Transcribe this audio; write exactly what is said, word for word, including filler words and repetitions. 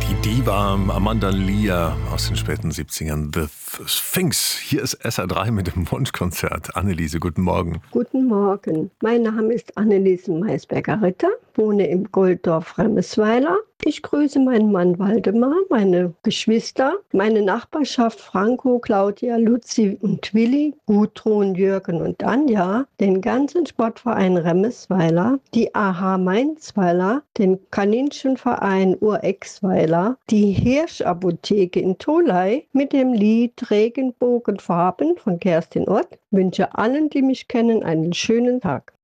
Die Diva Amanda Lear aus den späten siebzigern, The Sphinx. Hier ist S R drei mit dem Wunschkonzert. Anneliese, guten Morgen. Guten Morgen. Mein Name ist Anneliese Maisberger-Ritter, wohne im Golddorf Remmisweiler. Ich grüße meinen Mann Waldemar, meine Geschwister, meine Nachbarschaft Franco, Claudia, Luzi und Willi, Gudrun, Jürgen und Anja, den ganzen Sportverein Remmisweiler, die A H Mainzweiler, den Kaninchenverein Urexweiler, die Hirschapotheke in Tholey mit dem Lied Regenbogenfarben von Kerstin Ott. Ich wünsche allen, die mich kennen, einen schönen Tag.